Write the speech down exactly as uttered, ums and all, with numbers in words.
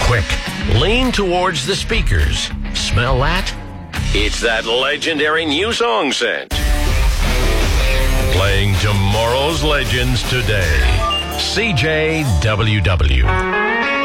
Quick, lean towards the speakers. Smell that? It's that legendary new song scent. Playing tomorrow's legends today. C J W W.